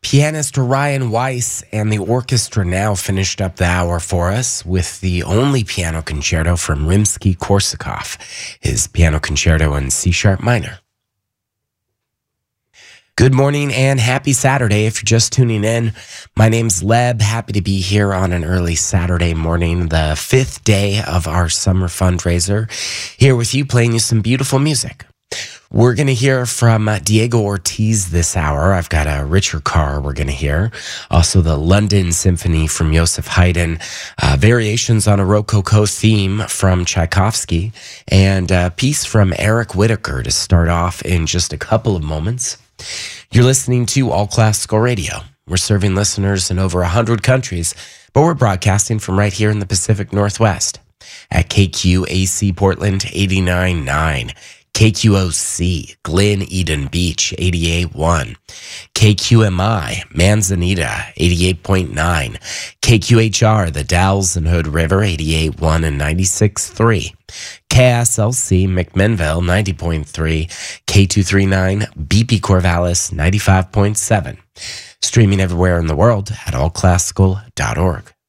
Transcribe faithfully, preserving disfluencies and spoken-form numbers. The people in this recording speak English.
Pianist Ryan Weiss and the orchestra now finished up the hour for us with the only piano concerto from Rimsky-Korsakov, his piano concerto in C-sharp minor. Good morning and happy Saturday. If you're just tuning in, my name's Leb. Happy to be here on an early Saturday morning, the fifth day of our summer fundraiser, here with you playing you some beautiful music. We're going to hear from uh, Diego Ortiz this hour. I've got a Richard Carr we're going to hear. Also the London Symphony from Joseph Haydn, uh, variations on a Rococo theme from Tchaikovsky, and a piece from Eric Whitacre to start off in just a couple of moments. You're listening to All Classical Radio. We're serving listeners in over one hundred countries, but we're broadcasting from right here in the Pacific Northwest at K Q A C Portland eighty-nine point nine. K Q O C, Glen Eden Beach, eighty-eight point one. K Q M I, Manzanita, eighty-eight point nine. K Q H R, the Dalles and Hood River, eighty-eight point one and ninety-six point three. K S L C, McMinnville, ninety point three. K two thirty-nine, B P Corvallis, ninety-five point seven. Streaming everywhere in the world at all classical dot org.